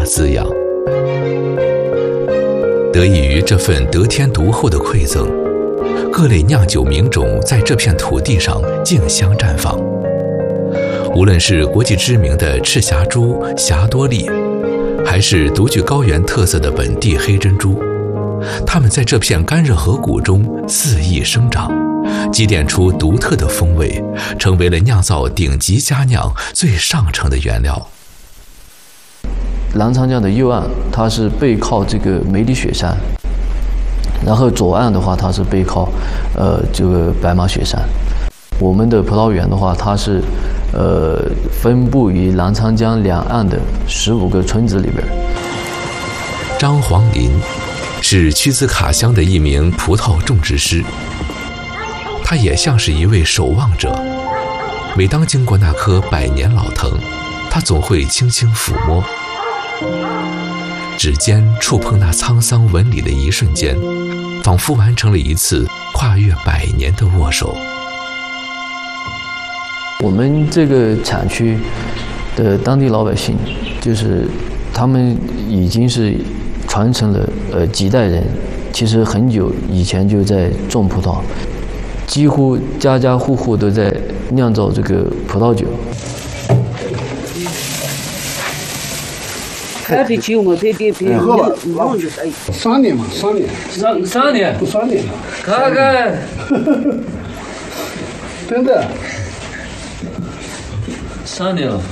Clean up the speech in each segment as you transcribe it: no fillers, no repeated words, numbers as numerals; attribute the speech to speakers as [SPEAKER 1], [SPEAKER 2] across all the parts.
[SPEAKER 1] 滋养。得益于这份得天独厚的馈赠，各类酿酒名种在这片土地上竞相绽放。无论是国际知名的赤霞珠、霞多丽，还是独具高原特色的本地黑珍珠，它们在这片干热河谷中肆意生长，积淀出独特的风味，成为了酿造顶级佳酿最上乘的原料。
[SPEAKER 2] 澜沧江的右岸，它是背靠这个梅里雪山，然后左岸的话，它是背靠这个白马雪山。我们的葡萄园的话，它是分布于澜沧江两岸的15个村子里边。
[SPEAKER 1] 张黄林是屈兹卡乡的一名葡萄种植师，他也像是一位守望者。每当经过那棵100年老藤，他总会轻轻抚摸，指尖触碰那沧桑纹理的一瞬间，仿佛完成了一次跨越100年的握手。
[SPEAKER 2] 我们这个产区的当地老百姓，就是他们已经是传承了几代人，其实很久以前就在种葡萄，几乎家家户户都在酿造这个葡萄酒。
[SPEAKER 3] 3年嘛，3年。3年。3年了。
[SPEAKER 4] 看看。
[SPEAKER 3] 真的。
[SPEAKER 4] 3年了。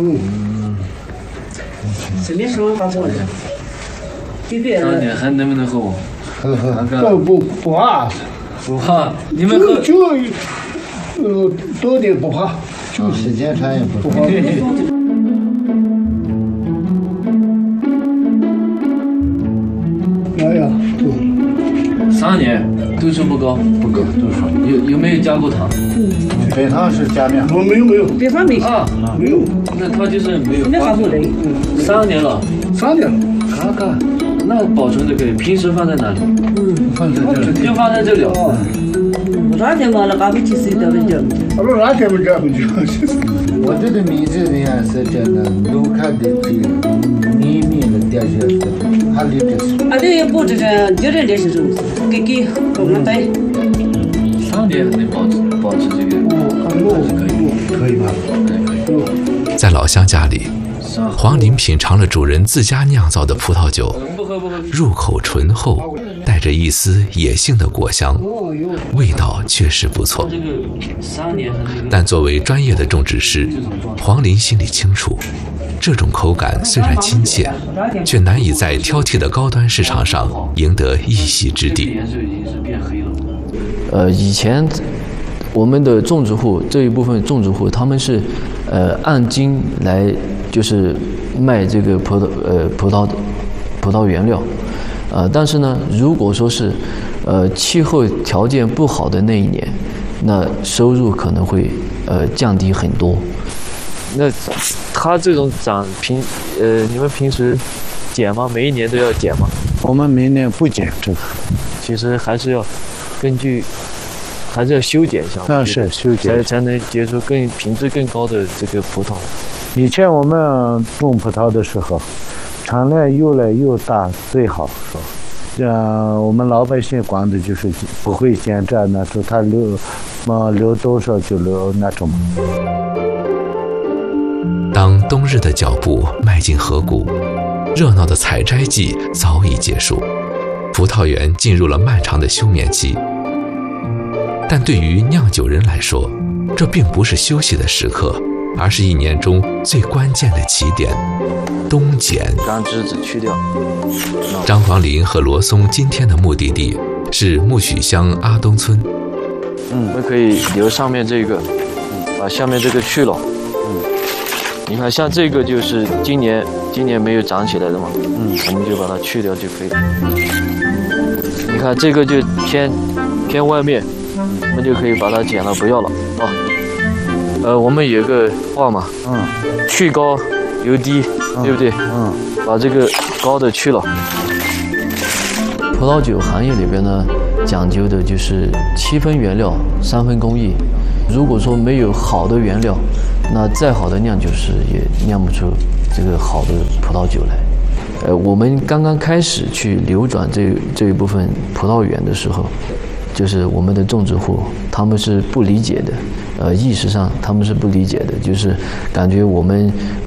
[SPEAKER 3] 什么时候发作的
[SPEAKER 4] ？3年还能不能喝？
[SPEAKER 3] 喝。不怕。
[SPEAKER 4] 不怕。你们喝。
[SPEAKER 3] 多点不怕，
[SPEAKER 5] 就时间长也不怕。
[SPEAKER 3] 哎呀
[SPEAKER 4] ，3年度数不高，
[SPEAKER 5] 不高度数。
[SPEAKER 4] 有没有加过糖？
[SPEAKER 5] 白糖是加面。
[SPEAKER 3] 我没有。
[SPEAKER 6] 白糖没
[SPEAKER 4] 啊，
[SPEAKER 3] 没有。
[SPEAKER 4] 那他就是没有。
[SPEAKER 6] 没发过来。
[SPEAKER 4] 3年了。
[SPEAKER 3] 3年了。
[SPEAKER 4] 看看，那保存的可以。平时放在哪里？
[SPEAKER 5] 放在这里。
[SPEAKER 4] 就放在这里。
[SPEAKER 6] 哪天嘛，那咖啡机都没叫。
[SPEAKER 3] 我哪天没叫？
[SPEAKER 5] 我这个米这里是这个楼看的这秘密的电视，还留着。
[SPEAKER 6] 啊，对，不这个有人这是种，给我们带。
[SPEAKER 4] 3年能保持这个，
[SPEAKER 5] 可以吧？
[SPEAKER 1] 在老乡家里，黄林品尝了主人自家酿造的葡萄酒，入口醇厚，带着一丝野性的果香，味道确实不错。但作为专业的种植师，黄林心里清楚，这种口感虽然亲切，却难以在挑剔的高端市场上赢得一席之地。
[SPEAKER 2] 以前我们的种植户这一部分种植户，他们是按斤来就是卖这个葡萄原料，但是呢，如果说是气候条件不好的那一年，那收入可能会降低很多。那他这种你们平时剪吗？每一年都要剪吗？
[SPEAKER 5] 我们每年不剪这个，
[SPEAKER 2] 其实还是要还是要修剪一下。
[SPEAKER 5] 那是修剪
[SPEAKER 2] 才能结出品质更高的这个葡萄。
[SPEAKER 5] 以前我们种葡萄的时候，产量越来越大最好说。我们老百姓管的就是不会剪这那种，他留多少就留那种。
[SPEAKER 1] 当冬日的脚步迈进河谷，热闹的采摘季早已结束，葡萄园进入了漫长的休眠期。但对于酿酒人来说，这并不是休息的时刻，而是一年中最关键的起点——冬剪。
[SPEAKER 2] 干枝子去掉。
[SPEAKER 1] 张黄林和罗松今天的目的地是木榉乡阿东村。
[SPEAKER 2] 我们可以留上面这个，把下面这个去了。你看，像这个就是今年没有长起来的嘛，我们就把它去掉就可以了。你看这个就偏外面，我们就可以把它剪了，不要了啊。我们有个话嘛，去高由低，对不对？把这个高的去了。葡萄酒行业里边呢，讲究的就是7分原料，3分工艺。如果说没有好的原料，那再好的酿酒师也酿不出这个好的葡萄酒来。 我们刚刚开始去流转这一部分葡萄园的时候，就是我们的种植户他们是不理解的，意识上他们是不理解的，就是感觉我们